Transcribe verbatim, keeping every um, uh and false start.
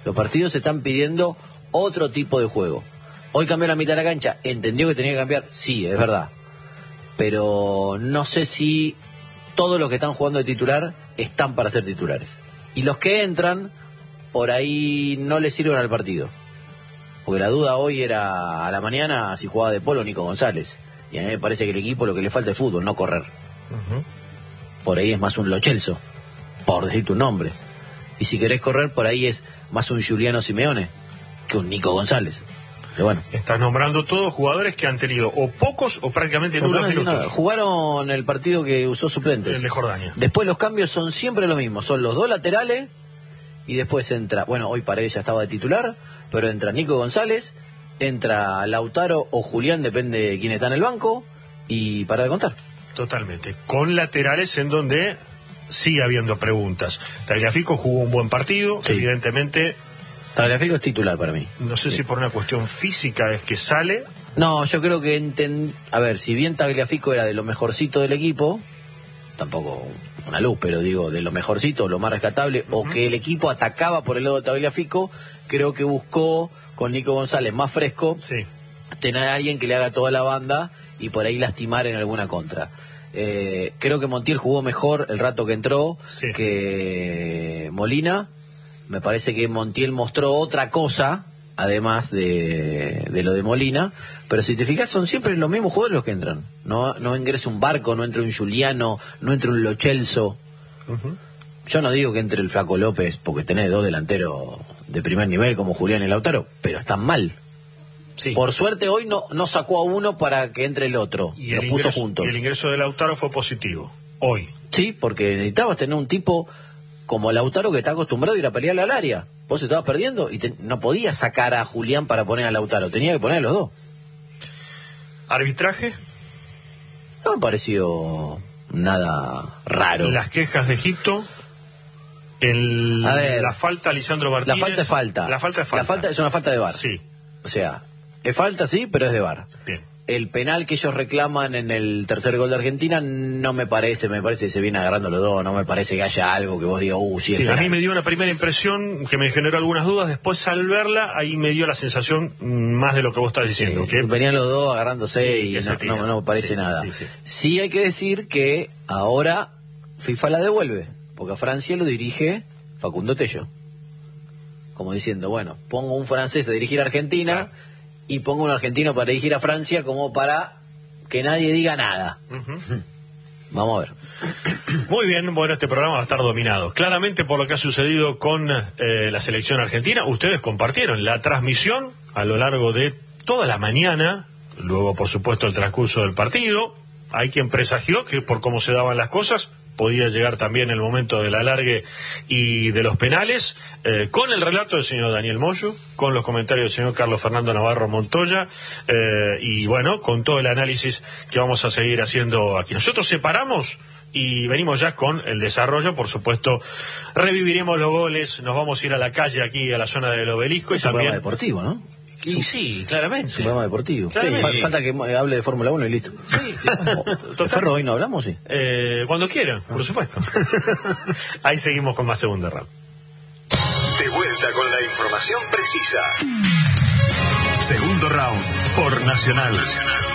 Los partidos están pidiendo otro tipo de juego. Hoy cambió la mitad de la cancha, ¿entendió que tenía que cambiar? Sí, es verdad. Pero no sé si todos los que están jugando de titular están para ser titulares. Y los que entran, por ahí no les sirven al partido. Porque la duda hoy era a la mañana si jugaba de Polo o Nico González. Y a mí me parece que el equipo lo que le falta es fútbol, no correr. Uh-huh. Por ahí es más un Lo Celso, por decirte un nombre. Y si querés correr, por ahí es más un Giuliano Simeone que un Nico González. Pero bueno. Estás nombrando todos jugadores que han tenido o pocos o prácticamente nulos minutos. Nada. Jugaron el partido que usó suplentes. El de Jordania. Después los cambios son siempre lo mismo. Son los dos laterales y después entra... Bueno, hoy Paredes ya estaba de titular, pero entra Nico González, entra Lautaro o Julián, depende de quién está en el banco, y para de contar. Totalmente. Con laterales en donde sigue habiendo preguntas. Tagliafico jugó un buen partido, sí. Evidentemente... Tagliafico es titular para mí. No sé sí. si por una cuestión física es que sale. No, yo creo que enten... A ver, si bien Tagliafico era de lo mejorcito del equipo, tampoco una luz, pero digo, de lo mejorcito, lo más rescatable, uh-huh. o que el equipo atacaba por el lado de Tagliafico, creo que buscó con Nico González más fresco, sí. tener a alguien que le haga toda la banda y por ahí lastimar en alguna contra. Eh, creo que Montiel jugó mejor el rato que entró sí. que Molina. Me parece que Montiel mostró otra cosa, además de, de lo de Molina, pero si te fijas son siempre los mismos jugadores los que entran. No, no ingresa un Barco, no entra un Giuliano, no entra un Lo Celso. Uh-huh. Yo no digo que entre el Flaco López, porque tenés dos delanteros de primer nivel como Julián y Lautaro, pero están mal. Sí. Por suerte hoy no, no sacó a uno para que entre el otro, y los el puso ingreso, juntos. Y el ingreso de Lautaro fue positivo, hoy. Sí, porque necesitabas tener un tipo como Lautaro que está acostumbrado a ir a pelear al área. Vos estabas perdiendo y te, no podías sacar a Julián para poner a Lautaro, tenía que poner a los dos. ¿Arbitraje? No me pareció nada raro. Las quejas de Egipto, el, a ver, la falta a Lisandro Martínez. La falta es falta. La falta es falta. La falta es una falta de V A R. Sí. O sea, es falta sí, pero es de V A R. Bien. El penal que ellos reclaman en el tercer gol de Argentina no me parece, me parece que se viene agarrando los dos, no me parece que haya algo que vos digas, uh, sí, sí, a mí me dio una primera impresión que me generó algunas dudas, después al verla, ahí me dio la sensación más de lo que vos estás diciendo. Sí, que venían los dos agarrándose sí, y no, no, no, no parece sí, nada. Sí, sí. sí hay que decir que ahora FIFA la devuelve, porque a Francia lo dirige Facundo Tello. Como diciendo, bueno, pongo un francés a dirigir a Argentina... Claro. Y pongo un argentino para dirigir a Francia como para que nadie diga nada. Uh-huh. Vamos a ver. Muy bien, bueno, este programa va a estar dominado claramente por lo que ha sucedido con eh, la selección argentina. Ustedes compartieron la transmisión a lo largo de toda la mañana, luego por supuesto el transcurso del partido. Hay quien presagió que por cómo se daban las cosas podía llegar también el momento del alargue y de los penales, eh, con el relato del señor Daniel Moyo, con los comentarios del señor Carlos Fernando Navarro Montoya, eh, y bueno, con todo el análisis que vamos a seguir haciendo aquí. Nosotros separamos y venimos ya con el desarrollo, por supuesto, reviviremos los goles, nos vamos a ir a la calle aquí, a la zona del Obelisco. Es y también deportivo, ¿no? Y sí, claramente. Es un programa deportivo. Claramente. Sí, falta que hable de Fórmula uno y listo. Sí, ¿De Ferro hoy no hablamos? Sí. Eh, cuando quieran, por supuesto. Ahí seguimos con más Segunda Round. De vuelta con la información precisa. Segundo Round por Nacional. Nacional.